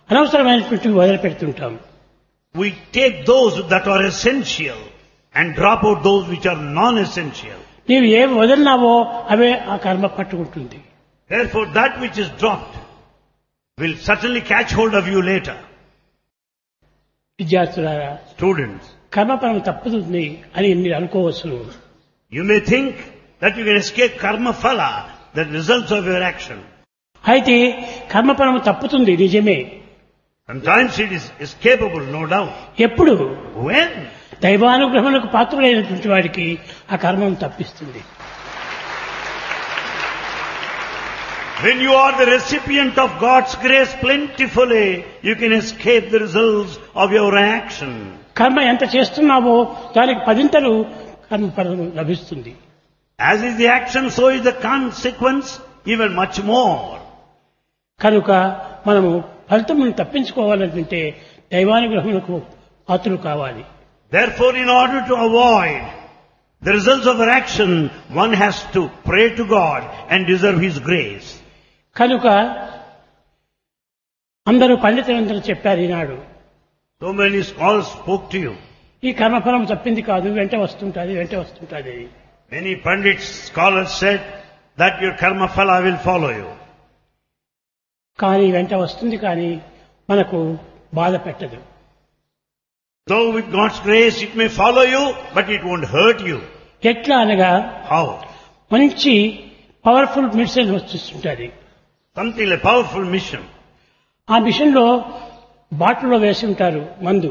అనవసరమైనటువంటి వదిలిపెడుతుంటాం. We take those that are essential and drop out those which are non-essential. నీవు ఏమి వదిలినావో అవే ఆ కర్మ పట్టుకుంటుంది. Therefore, that which is dropped will certainly catch hold of you later. విద్యార్థులారా, Students, కర్మఫలం తప్పుతుంది అని మీరు అనుకోవచ్చు. you may think that you can escape karma phala, the results of your action. అయితే కర్మఫలం తప్పుతుంది నిజమే. Sometimes it is escapable, no doubt. ఎప్పుడు? When? దైవానుగ్రహములకు పాత్రుడైనటువంటి వాడికి ఆ కర్మం తప్పిస్తుంది. When you are the recipient of God's grace plentifully, you can escape the results of your action. కర్మ ఎంత చేస్తున్నావో దానికి పదింతలు కర్మఫలం లభిస్తుంది. As is the action, so is the consequence, even much more. కనుక మనము ఫలితమును తప్పించుకోవాలంటే దైవానుగ్రహములకు పాత్రులు కావాలి. Therefore, in order to avoid the results of our action, one has to pray to God and deserve His grace. కనుక అందరూ పండితులందరూ చెప్పారు ఈనాడు, So many scholars spoke to you. ఈ కర్మఫలం తప్పింది కాదు, వెంట వస్తుంటుంది. Many pandits, scholars said that your karma phala will follow you. కానీ వెంట వస్తుంది, కానీ మనకు బాధ పెట్టదు. Though with God's grace it may follow you, but it won't hurt you. ఎట్లా అనగా How? మంచి పవర్ఫుల్ మెడిసిన్ వస్తుంటుంది. Something like powerful mission. ఆ మిషన్ లో బాటిల్లో వేసి ఉంటారు మందు.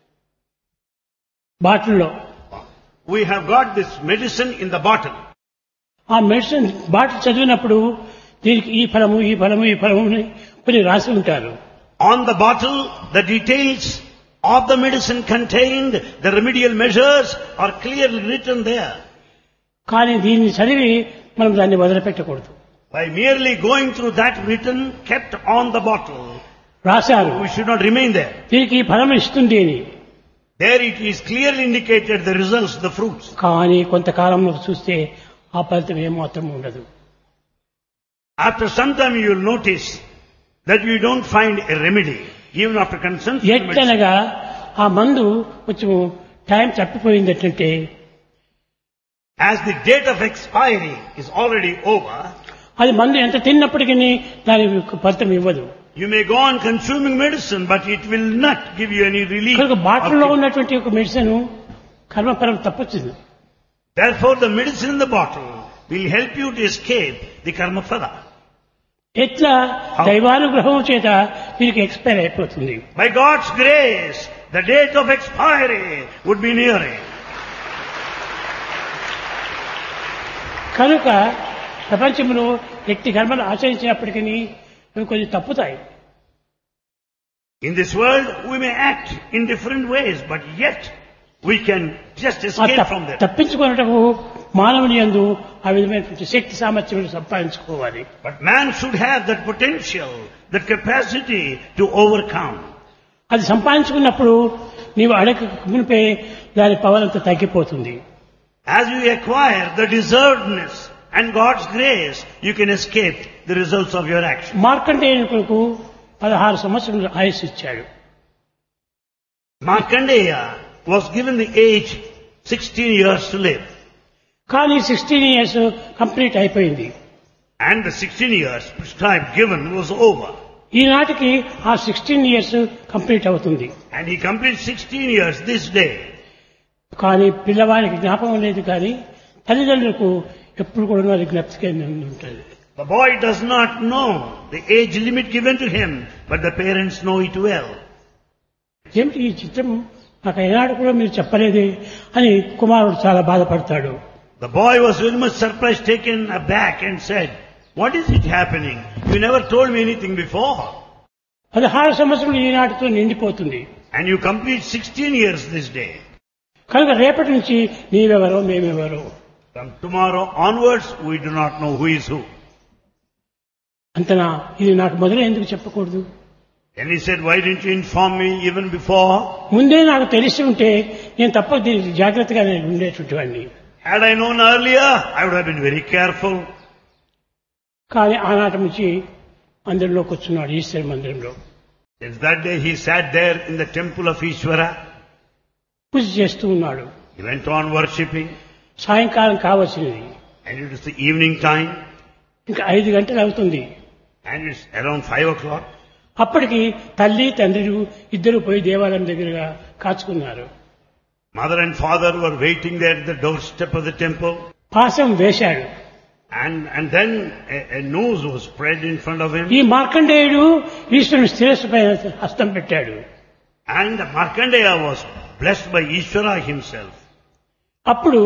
బాటిల్లో We have got this medicine in the bottle. ఆ మెడిసిన్ బాటిల్ చదివినప్పుడు దీనికి ఈ ఫలము అని కొన్ని రాసి ఉంటారు. On the bottle, the details of the medicine contained, the remedial measures are clearly written there. కానీ దీన్ని చదివి మనం దాన్ని వదిలిపెట్టకూడదు. By merely going through that written, kept on the bottle, రాశారు we should not remain there. దీనికి ఈ ఫలం ఇస్తుంది అని. There it is clearly indicated the results, the fruits. కానీ కొంతకాలంలో చూస్తే ఆ ఫలితం ఏమాత్రం ఉండదు. After some time you will notice that you don't find a remedy, even after consumption. ఎట్లనగా ఆ మందు కొంచెం time తప్పిపోయిందంటే, As the date of expiry is already over, అది మందు ఎంత తిన్నప్పటికీ దానికి ఫలితం ఇవ్వదు. you may go on consuming medicine, but it will not give you any relief. కనుక బాటిల్లో ఉన్నటువంటి ఒక మెడిసిన్ కర్మఫలం తప్పొచ్చింది. Therefore, the medicine in the bottle will help you to escape the karma phala. ఎట్లా దైవానుగ్రహం చేత వీరికి ఎక్స్పైర్ అయిపోతుంది. By God's grace, the date of expiry would be nearing. కనుక ప్రపంచంలో వ్యక్తి కర్మలు ఆచరించినప్పటికీ అవి కొన్ని తప్పుతాయి. In this world, we may act in different ways, but yet we can just escape from them. తప్పించుకున్నటకు మానవుని యందు ఆ విధమైనటువంటి శక్తి సామర్థ్యం సంపాదించుకోవాలి. But man should have that potential, that capacity to overcome. అది సంపాదించుకున్నప్పుడు నీవు అడగ మునిపే దాని పవర్ అంతా తగ్గిపోతుంది. As you acquire the deservedness and God's grace, you can escape the results of your action. మార్కండేయునికి 16 సంవత్సరాలు ఆయుష్ ఇచ్చాడు. Markandeya was given the age 16 years to live. కానీ 16 ఇయర్స్ కంప్లీట్ అయిపోయింది. And the 16 years prescribed given was over. ఈనాటికి ఆ 16 years complete అవుతుంది. And he completed 16 years this day. కానీ పిల్లవానికి జ్ఞాపకం లేదు, కానీ తల్లిదండ్రులకు ఎప్పుడు కూడా అది జ్ఞప్తిగా ఉంటుంది. The boy does not know the age limit given to him, but the parents know it well. ఏమిటి ఈ చిత్రం నాకు ఏనాడు కూడా మీరు చెప్పలేదే అని కుమారుడు చాలా బాధపడతాడు. The boy was very much surprised, taken aback and said, "What is it happening? You never told me anything before." 16 సంవత్సరాలు ఈనాటితో నిండిపోతుంది. And you complete 16 years this day. కనుక రేపటి నుంచి నీవెవరో మేమెవరో. From tomorrow onwards, we do not know who is who. అంతనా ఇది నాకు మొదలు ఎందుకు చెప్పకూడదు? And he said, "Why didn't you inform me even before?" ముందే నాకు తెలిసి ఉంటే నేను తప్ప దీనికి జాగ్రత్తగా ఉండేటువంటి వాడిని. Had I known earlier, I would have been very careful. కానీ ఆనాటి నుంచి మందిరంలోకి వచ్చున్నాడు, ఈశ్వర మందిరంలో. Since that day he sat there in the temple of Ishvara. పూజ చేస్తూ ఉన్నాడు. He went on worshipping, సాయంకాలం కావలసినది. and it is the evening time, ఇంకా 5 గంటలు అవుతుంది. and it's around 5 o'clock. అప్పటికి తల్లి తండ్రులు ఇద్దరు పోయి దేవాలయం దగ్గరగా కాచుకున్నారు. Mother and father were waiting there at the doorstep of the temple. పాశం వేశాడు. And then a noose was spread in front of him. ఈ మార్కండేయుడు ఈశ్వరుని శిరస్సు పైన హస్తం పెట్టాడు. And Markandeya was blessed by Ishvara himself. అప్పుడు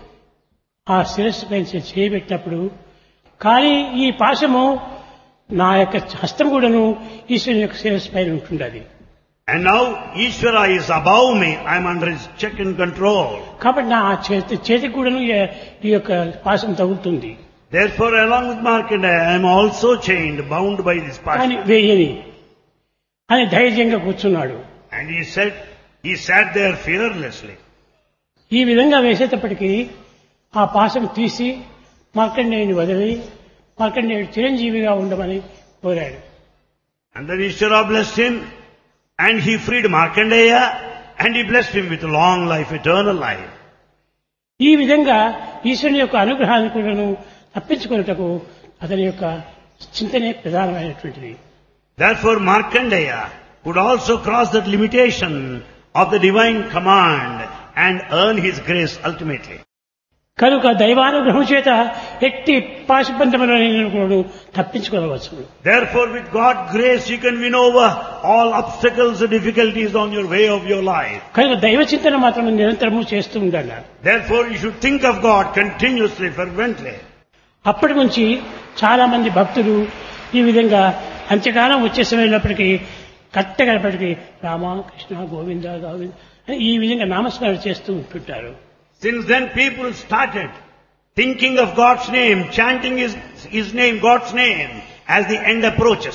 ఆ శిరస్సు పైన చేయబెట్టినప్పుడు కానీ ఈ పాశము నా యొక్క హస్తం కూడాను ఈశ్వరుని యొక్క శిరస్సు పైన ఉంటుండది. And now Ishvara is above me. I am under his check and control. కాబట్టి నా చేతికి కూడాను ఈ యొక్క పాశం తగులుతుంది. Therefore, along with Markandeya, I am also chained, bound by this అని passion. వేయని అని ధైర్యంగా కూర్చున్నాడు. And he sat there fearlessly. ఈ విధంగా వేసేటప్పటికీ ఆ పాశం తీసి మార్కండేయుని వదిలి మార్కండేయుడు చిరంజీవిగా ఉండమని కోరాడు. And then Ishvara blessed him, and he freed Markandeya, and he blessed him with long life, eternal life. ఈ విధంగా ఈశ్వరుని యొక్క అనుగ్రహాన్ని కూడాను తప్పించుకున్నటకు అతని యొక్క చింతనే ప్రధానమైనటువంటిది. Therefore, Markandeya could also cross that limitation of the divine command and earn his grace ultimately. కనుక దైవానుగ్రహం చేత ఎట్టి పాశబంధములను కూడా తప్పించుకోవచ్చు. Therefore, with God's grace, you can win over all obstacles and difficulties on your way of your life. కనుక దైవ చింతన మాత్రం నిరంతరము చేస్తూ ఉండాలి. Therefore, you should think of God continuously, fervently. అప్పటి నుంచి చాలా మంది భక్తులు ఈ విధంగా అంత్యకాలం వచ్చే సమయంలోప్పటికీ కట్టగలపటికి రామ కృష్ణ గోవింద గోవింద అని ఈ విధంగా నామస్మరణ చేస్తూ ఉంటుంటారు. Since then, people started thinking of God's name, chanting his name, God's name, as the end approaches.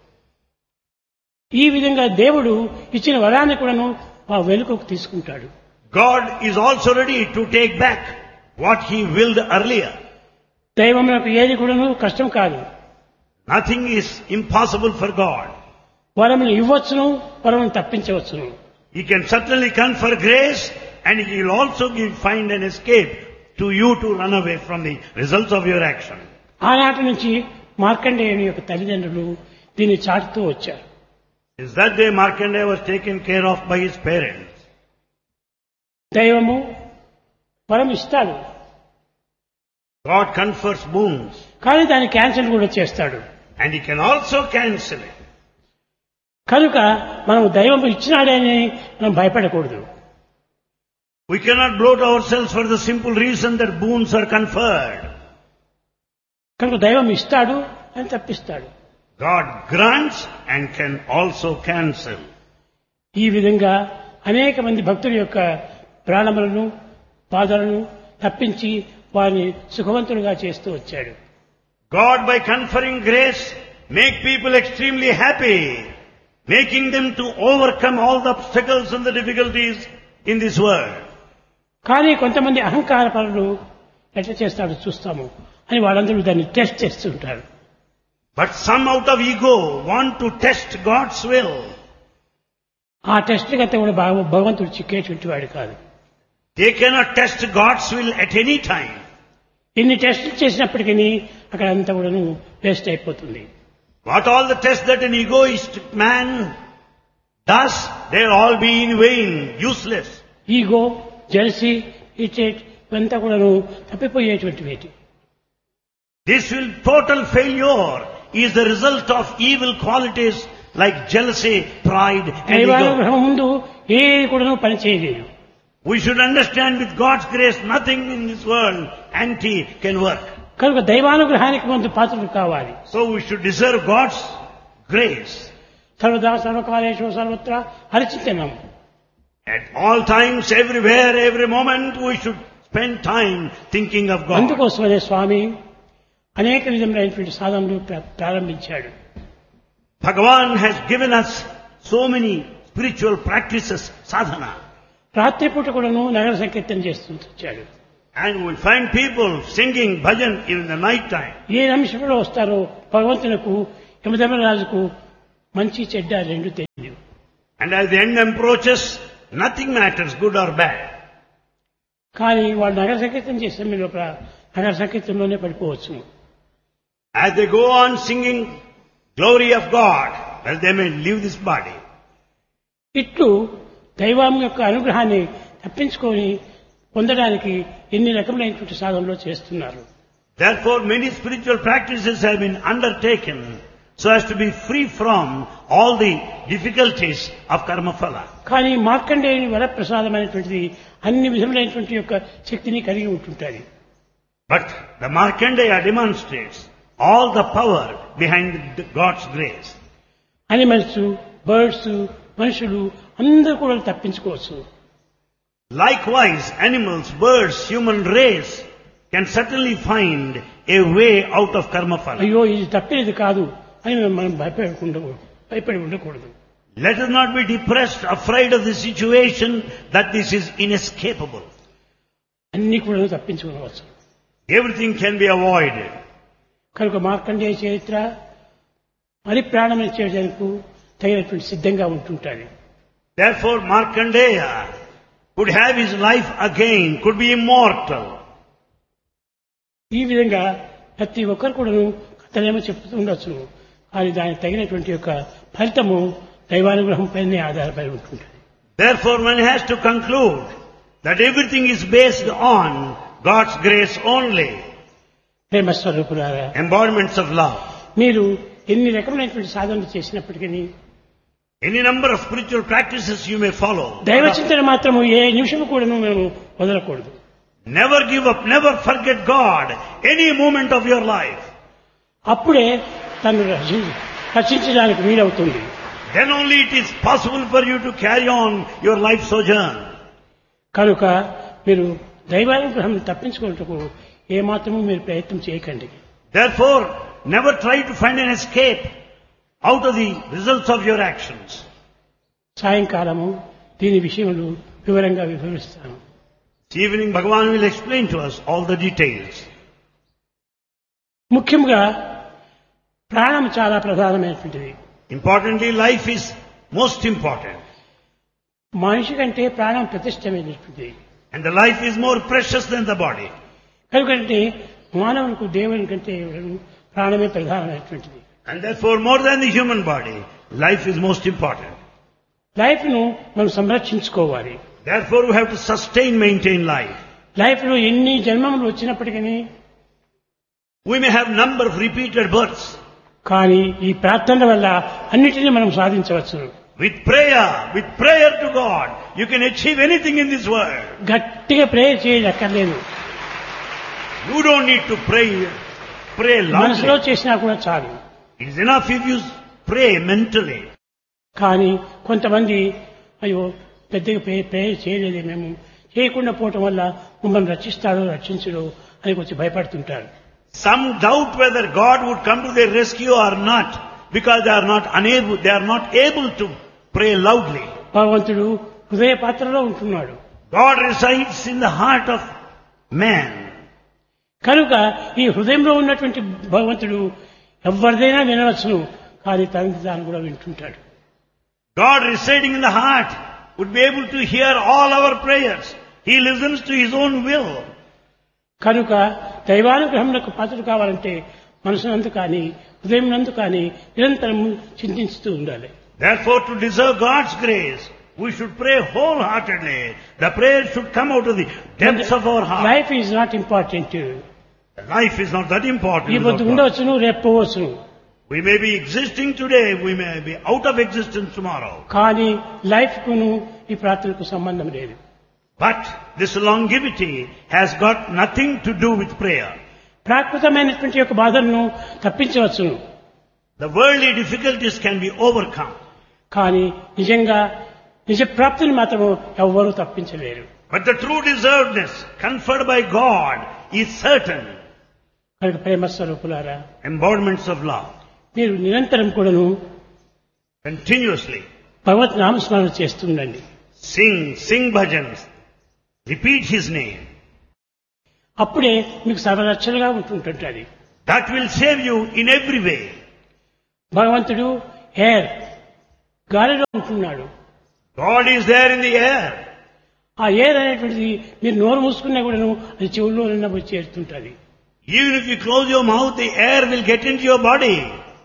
ఈ విధంగా దేవుడు ఇచ్చిన వరాన్ని కూడాను ఆ వెనుకకు తీసుకుంటాడు. God is also ready to take back what he willed earlier. దైవమునకు ఏది కూడాను కష్టం కాదు. Nothing is impossible for God. వరములు ఇవ్వచ్చును, వరమును తప్పించవచ్చును. He can certainly confer grace, and he will also find an escape to you to run away from the results of your action. ఆనాటి నుంచి మార్కండేయుని యొక్క తల్లిదండ్రులు దీన్ని చాటుతూ వచ్చారు. Is that day Markandeya was taken care of by his parents. దైవము వరం ఇస్తాడు, God confers boons, కానీ దాన్ని క్యాన్సిల్ కూడా చేస్తాడు. and he can also cancel it. కనుక మనం దైవం ఇచ్చినాడని మనం భయపడకూడదు. We cannot bloat ourselves for the simple reason that boons are conferred. కనుక దైవం ఇస్తాడు అని తప్పిస్తాడు. God grants and can also cancel. ఈ విధంగా అనేక మంది భక్తుల యొక్క ప్రాణములను బాధలను తప్పించి వారిని సుఖవంతులుగా చేస్తూ వచ్చాడు. God, by conferring grace, make people extremely happy, making them to overcome all the obstacles and the difficulties in this world. కానీ కొంతమంది అహంకార పరులు ఎట్లా చేస్తాడో చూస్తాము అని వాళ్ళందరూ దాన్ని టెస్ట్ చేస్తుంటారు. But some out of ego want to test God's will. ఆ టెస్ట్ కంటే కూడా భగవంతుడు చిక్కేటువంటి వాడు కాదు. They cannot test God's will at any time. ఇన్ని టెస్టులు చేసినప్పటికీ అక్కడ అంతా కూడా వేస్ట్ అయిపోతుంది. What all the tests that an egoistic man does, they'll all be in vain, useless. Ego, jealousy, irritate ఇవంతా కూడా తప్పిపోయేటువంటివి. This will total failure is the result of evil qualities like jealousy, pride and ego. దైవానుగ్రహం ముందు ఏది కూడా పని చేయలేదు. We should understand with God's grace nothing in this world anti can work. కనుక దైవానుగ్రహానికి ముందు పాత్రలు కావాలి. So we should deserve God's grace. సర్వదా సర్వకాలేషు సర్వత్రా హరిచింతనం. At all times, everywhere, every moment, we should spend time thinking of God. అందుకోసమనే స్వామి అనేక విధములైనటువంటి సాధనలు ప్రారంభించాడు. Bhagavan has given us so many spiritual practices, sadhana. రాత్రిపూట కూడాను నగర సంకీర్తన చేస్తూ వచ్చాడు. And we find people singing bhajan even in the night time. ఏ నిమిషంలో వస్తారో భగవంతునకు యమధర్మరాజుకు మంచి చెడ్డ రెండు తెలియదు. And as the end approaches, nothing matters, good or bad. కానీ వాళ్ళు నగర సంకీర్తన చేసే మీరు ఒక నగర సంకీర్తనలోనే పడిపోవచ్చు. As they go on singing glory of God, well, they may leave this body. ఇట్లు దైవం యొక్క అనుగ్రహాన్ని తప్పించుకొని పొందడానికి ఎన్ని రకములైనటువంటి సాధనలు చేస్తున్నారు. Therefore, many spiritual practices have been undertaken so as to be free from all the difficulties of karma phala. కానీ మార్కండేయుని వరప్రసాదమైనటువంటిది అన్ని విధములైనటువంటి యొక్క శక్తిని కలిగి ఉంటుంటుంది. But the Markandeya demonstrates all the power behind God's grace. Animals, birds, మనుషులు అందరూ కూడా తప్పించుకోవచ్చు. Likewise, animals, birds, human race can certainly find a way out of karma phala. అయ్యో ఇది తప్పేది కాదు అని మనం భయపడి ఉండకూడదు. Let us not be depressed, afraid of the situation that this is inescapable. అన్ని కూడా తప్పించుకోవచ్చు. Everything can be avoided. కనుక మార్కండేయ చరిత్ర మరి ప్రాణం ఇచ్చేందుకు తగినటువంటి సిద్ధంగా ఉంటుంటుంది. Therefore, Markandeya could have his life again, could be immortal. ఈ విధంగా ప్రతి ఒక్కరు కూడా కథలేమో చెప్తూ ఉండొచ్చు. కానీ దానికి తగినటువంటి యొక్క ఫలితము దైవానుగ్రహం పైనే ఆధారపడి ఉంటుంది. Therefore, one has to conclude that everything is based on God's grace only. ప్రేమ స్వరూపులారా, Embodiments of love. మీరు ఎన్ని రకములైనటువంటి సాధనలు చేసినప్పటికీ Any number of spiritual practices you may follow. దైవ చింతన మాత్రము ఏ నిమిషం కూడా మేము వదలకూడదు. Never give up, never forget God any moment of your life. అప్పుడే తను రక్షించడానికి వీలవుతుంది. Then only it is possible for you to carry on your life sojourn. కనుక మీరు దైవానుగ్రహం తప్పించుకున్నట్టుకు ఏమాత్రము మీరు ప్రయత్నం చేయకండి. Therefore, never try to find an escape out of the results of your actions. సాయంకాలము దీని విషయములు వివరంగా వివరిస్తాను. This evening, Bhagavan will explain to us all the details. ముఖ్యంగా ప్రాణం చాలా ప్రధానమైనటువంటిది. Importantly, life is most important. మనిషి కంటే ప్రాణం ప్రతిష్టమైనటువంటిది. And the life is more precious than the body. కనుకంటే మానవునికి దేవుని కంటే ప్రాణమే ప్రధానమైనటువంటిది. And therefore, more than the human body, life is most important. Life ను మనం సంరక్షించుకోవాలి. Therefore, we have to sustain, maintain life. Life లో ఎన్ని జన్మములు వచ్చినప్పటికీ We may have number of repeated births. కానీ ఈ ప్రార్థన వల్ల అన్నిటినీ మనం సాధించవచ్చు. With prayer to God, you can achieve anything in this world. గట్టిగా ప్రేయర్ చేయక్కర్లేదు. You don't need to pray మనసులో loudly. చేసినా కూడా చాలు. It is enough if you pray mentally. కానీ కొంతమంది అయ్యో పెద్దగా ప్రేయర్ చేయలేదే మేము చేయకుండా పోవటం వల్ల మమ్మల్ని రక్షిస్తాడో రక్షించడో అని కొంచెం భయపడుతుంటారు. Some doubt whether God would come to their rescue or not, because they are not able to pray loudly. భగవంతుడు హృదయ పాత్రలో ఉంటున్నాడు. God resides in the heart of man. కనుక ఈ హృదయంలో ఉన్నటువంటి భగవంతుడు ఎవరిదైనా వినవచ్చును, కానీ తనది తాను కూడా వింటుంటాడు. God residing in the heart would be able to hear all our prayers. He listens to His own will. కనుక దైవానుగ్రహంలో పాత్రలు కావాలంటే మనసునందు కానీ హృదయం నందు కానీ నిరంతరం చింతిస్తూ ఉండాలి. Therefore, to deserve God's grace, we should pray wholeheartedly. The prayer should come out of the depths of our heart. Life is not important. Life is not that important. ఈ పొద్దు ఉండవచ్చును, రేపు పోవచ్చును. We may be existing today, we may be out of existence tomorrow. కానీ life కును ఈ ప్రార్థనకు సంబంధం లేదు. But this longevity has got nothing to do with prayer. ప్రాకృతమైనటువంటి యొక్క బాధలను తప్పించవచ్చును. The worldly difficulties can be overcome. కానీ నిజంగా నిజ ప్రాప్తిని మాత్రము ఎవ్వరూ తప్పించలేరు. But the true deservedness conferred by God is certain. కనుక ప్రేమ స్వరూపులారా, Embodiments of love. మీరు నిరంతరం కూడాను Continuously భగవత్ నామస్మరణ చేస్తుండండి. sing bhajans. Repeat His name. అప్పుడే మీకు సర్వరక్షణగా ఉంటుంటుంది. That will save you in every way. భగవంతుడు ఎయిర్, గాలిలో ఉంటున్నాడు. God is there in the air. ఆ ఎయిర్ అనేటువంటిది మీరు నోరు మూసుకున్నా కూడాను అది చెవుల్లో వచ్చి చేరుతుంటుంది. Even if you close your mouth, the air will get into your body.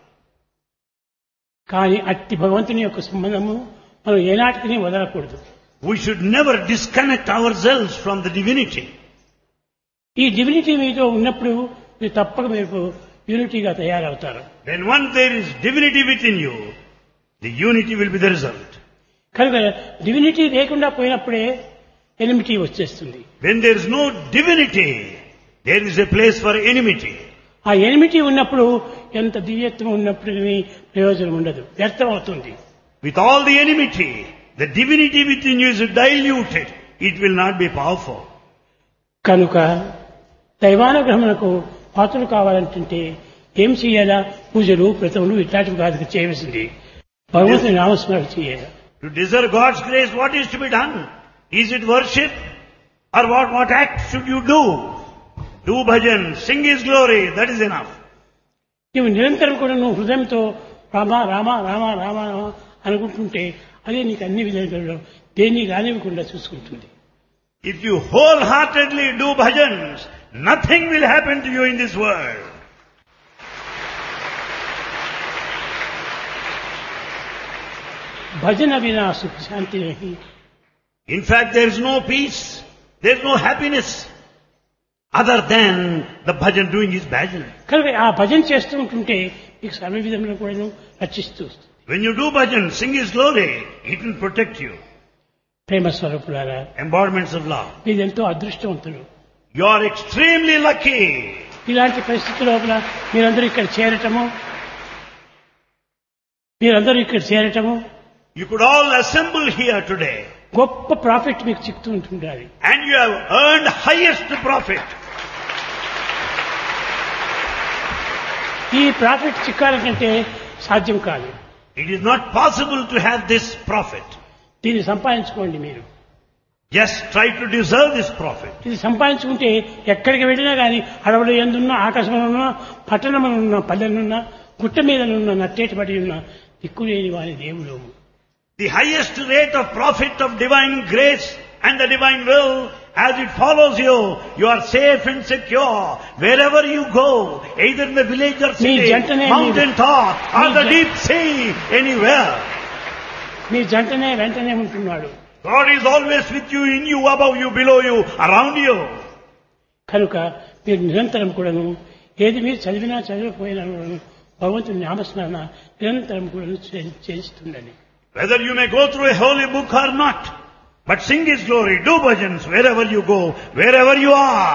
కానీ అట్టి భగవంతుని యొక్క సంబంధము మనం ఏనాటికి వదలకూడదు. We should never disconnect ourselves from the divinity. ఈ డివినిటీ మీతో ఉన్నప్పుడు మీరు తప్పక మీరు యూనిటీగా తయారవుతారు. When once there is divinity within you, the unity will be the result. కనుక డివినిటీ లేకుండా పోయినప్పుడే ఎనిమిటీ వచ్చేస్తుంది. When there is no divinity, there is a place for enmity. ఆ ఎనిమిటీ ఉన్నప్పుడు ఎంత దివ్యత్వం ఉన్నప్పుడు ప్రయోజనం ఉండదు, వ్యర్థం అవుతుంది. With all the enmity, the divinity within you is diluted. It will not be powerful. కనుక దైవానుగ్రహమునకు పాత్రలు కావాలంటే ఏం చేయాలా? పూజలు, వ్రతములు ఇట్లాంటివి కాదు చేయవలసింది. భగవంతుని నామస్మరణ చేయాలి. To deserve God's grace, what is to be done? Is it worship? Or what act should you do? Do bhajan, sing His glory, that is enough. నువ్వు నిరంతరం కూడా నువ్వు హృదయంతో రామ రామ రామ రామ రామ అనుకుంటుంటే అదే నీకు అన్ని విధాలుగా దేన్ని కానివ్వకుండా చూసుకుంటుంది. If you wholeheartedly do bhajans, nothing will happen to you in this world. భజన వినా సుఖ శాంతి నహి. In fact, there is no peace, there is no happiness other than the bhajan, doing his bhajan. కనుక ఆ భజన చేస్తూ ఉంటుంటే నీకు సర్వ విధంగా కూడా రక్షిస్తూ. When you do bhajan, sing His glory, it will protect you. ప్రేమ స్వరూపులారా, Embodiments of love. మీరెంతో అదృష్టవంతులు. You are extremely lucky. ఇలాంటి పరిస్థితి లోపల మీరందరూ ఇక్కడ చేరటము You could all assemble here today. గొప్ప ప్రాఫిట్ మీకు చిక్తూ ఉంటుండాలి. And you have earned highest profit. ఈ ప్రాఫిట్ చిక్కాలంటే సాధ్యం కాదు. It is not possible to have this profit. దీన్ని సంపాదించుకోండి మీరు. Just try to deserve this profit. ఇది సంపాదించుకుంటే ఎక్కడికి వెళ్ళినా కానీ అడవులు ఎందున్నా, ఆకాశంలో ఉన్నా, పట్టణంలో పల్లెలున్నా, గుట్ట మీదనున్న నట్టేటి పడి ఉన్న దిక్కులేని వారి దేవుడు. The highest rate of profit of divine grace and the divine will, as it follows you, you are safe and secure wherever you go, either in the village or city, mountain top or the deep sea, anywhere. మీ జంటనే వెంటనే ఉంటున్నాడు. God is always with you, in you, above you, below you, around you. కనుక మీరు నిరంతరం కూడాను ఏది మీరు చదివినా చదివిపోయినా భగవంతుని నామస్మరణ నిరంతరం కూడా చేస్తుండండి. Whether you may go through a holy book or not, but sing His glory, do bhajans wherever you go, wherever you are.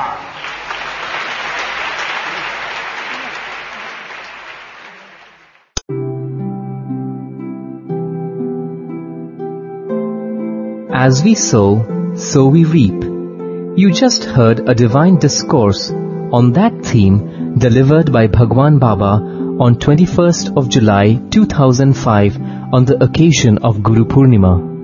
As we sow, so we reap. You just heard a divine discourse on that theme delivered by Bhagwan Baba on 21st of July 2005 on the occasion of Guru Purnima.